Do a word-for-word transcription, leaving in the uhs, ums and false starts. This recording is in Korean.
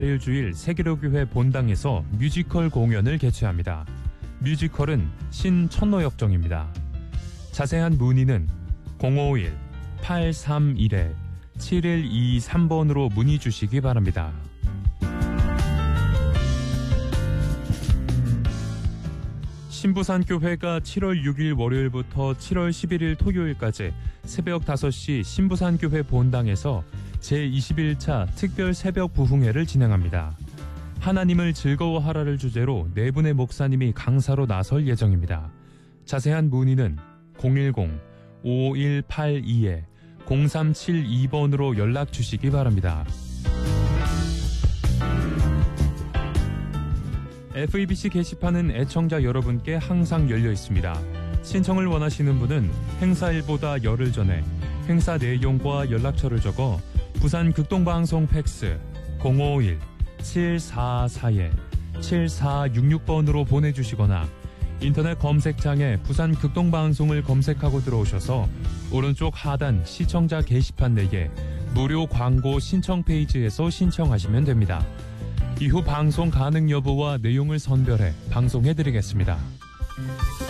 일주일 세계로교회 본당에서 뮤지컬 공연을 개최합니다. 뮤지컬은 신천노역정입니다. 자세한 문의는 공오일 팔삼일 칠일이삼 번으로 문의 주시기 바랍니다. 신부산교회가 칠월 육일 월요일부터 칠월 십일일 토요일까지 새벽 다섯 시 신부산교회 본당에서 제이십일 차 특별 새벽 부흥회를 진행합니다. 하나님을 즐거워하라를 주제로 네 분의 목사님이 강사로 나설 예정입니다. 자세한 문의는 공일공 오일팔이 공삼칠이 번으로 연락 주시기 바랍니다. 에프이비씨 게시판은 애청자 여러분께 항상 열려 있습니다. 신청을 원하시는 분은 행사일보다 열흘 전에 행사 내용과 연락처를 적어 부산 극동방송 팩스 공오일 칠사사 칠사육육 번으로 보내주시거나 인터넷 검색창에 부산 극동방송을 검색하고 들어오셔서 오른쪽 하단 시청자 게시판 내에 무료 광고 신청 페이지에서 신청하시면 됩니다. 이후 방송 가능 여부와 내용을 선별해 방송해드리겠습니다.